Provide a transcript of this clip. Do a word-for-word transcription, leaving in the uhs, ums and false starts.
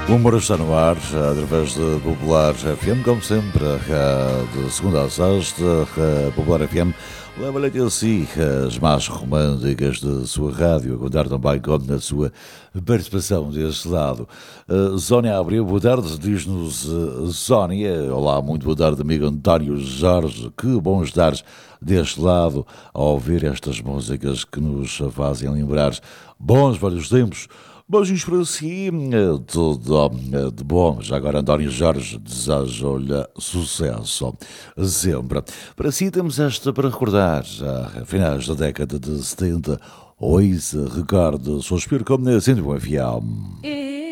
O humor está no ar, através de Popular F M, como sempre, de segunda a sexta, a Popular F M leva-lhe até si as mais românticas da sua rádio, a contar também com a sua participação deste lado. Uh, Sónia Abreu, boa tarde, diz-nos uh, Sónia. Olá, muito boa tarde, amigo António Jorge, que bom estar deste lado a ouvir estas músicas que nos fazem lembrar bons velhos tempos. Beijos para si, tudo de bom. Já agora, António Jorge, desejo-lhe sucesso sempre. Para si, temos esta para recordar, já a finais da década de setenta. Ouça, recorde, suspiro como cento e um F M.